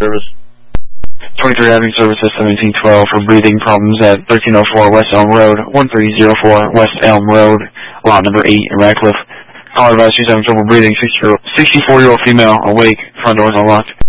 service. 23 having service at 1712 for breathing problems at 1304 West Elm Road, 1304 West Elm Road, lot number 8 in Radcliffe. Caller advised she's having trouble breathing, 64-year-old female, awake, front doors unlocked.